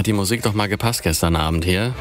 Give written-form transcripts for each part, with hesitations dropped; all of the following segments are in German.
hat die Musik doch mal gepasst gestern Abend hier.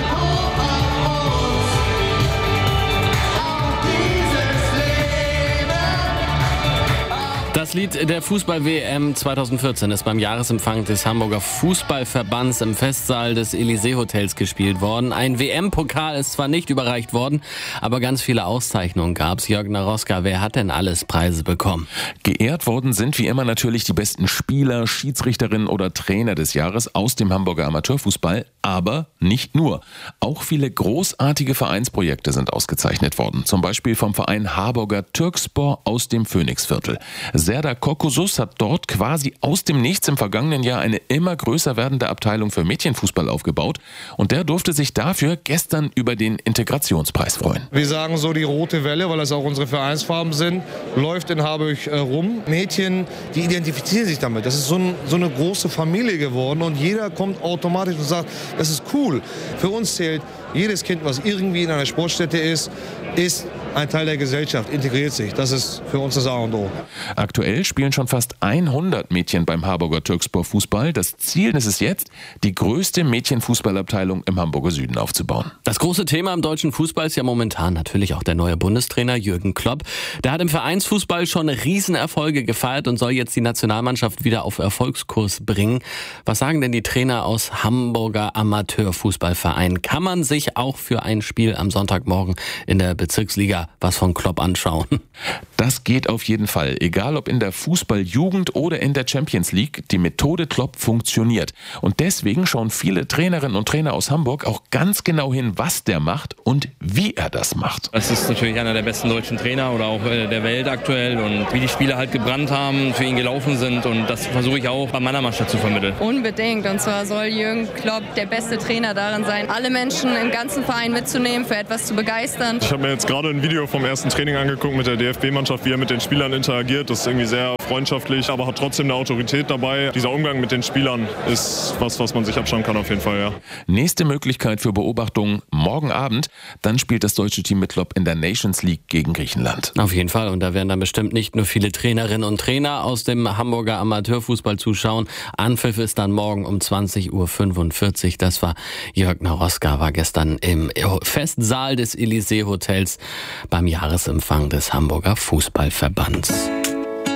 Das Lied der Fußball-WM 2014 ist beim Jahresempfang des Hamburger Fußballverbands im Festsaal des Elysée-Hotels gespielt worden. Ein WM-Pokal ist zwar nicht überreicht worden, aber ganz viele Auszeichnungen gab's. Jörg Naroska, wer hat denn alles Preise bekommen? Geehrt worden sind wie immer natürlich die besten Spieler, Schiedsrichterinnen oder Trainer des Jahres aus dem Hamburger Amateurfußball, aber nicht nur. Auch viele großartige Vereinsprojekte sind ausgezeichnet worden. Zum Beispiel vom Verein Harburger Türkspor aus dem Phoenixviertel. Serdar Korkusus hat dort quasi aus dem Nichts im vergangenen Jahr eine immer größer werdende Abteilung für Mädchenfußball aufgebaut und der durfte sich dafür gestern über den Integrationspreis freuen. Wir sagen so, die rote Welle, weil das auch unsere Vereinsfarben sind, läuft in Harburg rum. Mädchen, die identifizieren sich damit. Das ist so eine große Familie geworden und jeder kommt automatisch und sagt, das ist cool. Für uns zählt jedes Kind, was irgendwie in einer Sportstätte ist ein Teil der Gesellschaft, integriert sich. Das ist für uns das A und O. Aktuell spielen schon fast 100 Mädchen beim Harburger Türkspor Fußball. Das Ziel ist es jetzt, die größte Mädchenfußballabteilung im Hamburger Süden aufzubauen. Das große Thema im deutschen Fußball ist ja momentan natürlich auch der neue Bundestrainer Jürgen Klopp. Der hat im Vereinsfußball schon Riesenerfolge gefeiert und soll jetzt die Nationalmannschaft wieder auf Erfolgskurs bringen. Was sagen denn die Trainer aus Hamburger Amateurfußballverein? Kann man sich auch für ein Spiel am Sonntagmorgen in der Bezirksliga was von Klopp anschauen? Das geht auf jeden Fall. Egal ob in der Fußballjugend oder in der Champions League, die Methode Klopp funktioniert. Und deswegen schauen viele Trainerinnen und Trainer aus Hamburg auch ganz genau hin, was der macht und wie er das macht. Es ist natürlich einer der besten deutschen Trainer oder auch der Welt aktuell und wie die Spieler halt gebrannt haben, für ihn gelaufen sind und das versuche ich auch bei meiner Mannschaft zu vermitteln. Unbedingt, und zwar soll Jürgen Klopp der beste Trainer darin sein, alle Menschen im ganzen Verein mitzunehmen, für etwas zu begeistern. Ich habe mir jetzt gerade ein Video vom ersten Training angeguckt mit der DFB-Mannschaft, wie er mit den Spielern interagiert. Das ist irgendwie sehr freundschaftlich, aber hat trotzdem eine Autorität dabei. Dieser Umgang mit den Spielern ist was man sich abschauen kann auf jeden Fall, ja. Nächste Möglichkeit für Beobachtungen morgen Abend. Dann spielt das deutsche Team mit Klopp in der Nations League gegen Griechenland. Auf jeden Fall. Und da werden dann bestimmt nicht nur viele Trainerinnen und Trainer aus dem Hamburger Amateurfußball zuschauen. Anpfiff ist dann morgen um 20:45 Uhr. Das war Jörg Naroska, war gestern im Festsaal des Elysée-Hotels beim Jahresempfang des Hamburger Fußballverbands.